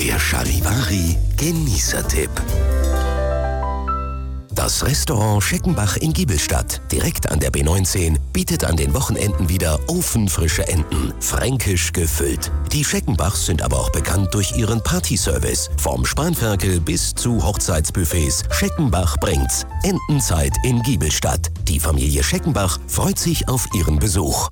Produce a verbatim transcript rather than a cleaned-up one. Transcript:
Der Charivari Genießertipp. Das Restaurant Scheckenbach in Giebelstadt, direkt an der B neunzehn, bietet an den Wochenenden wieder ofenfrische Enten, fränkisch gefüllt. Die Scheckenbachs sind aber auch bekannt durch ihren Partyservice. Vom Spanferkel bis zu Hochzeitsbuffets. Scheckenbach bringt's. Entenzeit in Giebelstadt. Die Familie Scheckenbach freut sich auf Ihren Besuch.